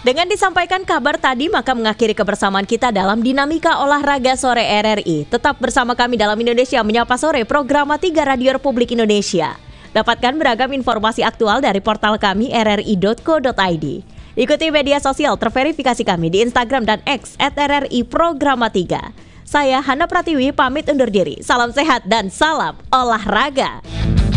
Dengan disampaikan kabar tadi, maka mengakhiri kebersamaan kita dalam Dinamika Olahraga Sore RRI. Tetap bersama kami dalam Indonesia Menyapa Sore, program 3 Radio Republik Indonesia. Dapatkan beragam informasi aktual dari portal kami rri.co.id. Ikuti media sosial terverifikasi kami di Instagram dan X @RRI Programa 3. Saya Hana Pratiwi pamit undur diri. Salam sehat dan salam olahraga.